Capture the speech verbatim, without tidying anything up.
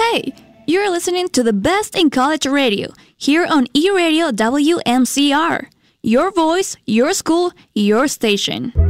Hey, you're listening to the best in college radio here on E-Radio W M C R. Your voice, your school, your station.